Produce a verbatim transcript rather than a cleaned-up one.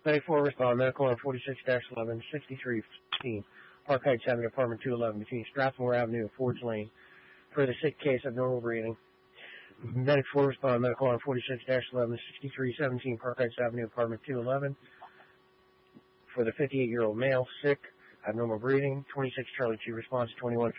Medic four respond, medical on forty-six eleven sixty-three fifteen, Park Heights Avenue, apartment two eleven, between Strathmore Avenue and Forge Lane, for the sick case of normal breathing. Medic four respond, medical on forty-six eleven sixty-three seventeen, Park Heights Avenue, apartment two eleven, for the fifty-eight-year-old male, sick, abnormal breathing. twenty-six Charlie two response, twenty-one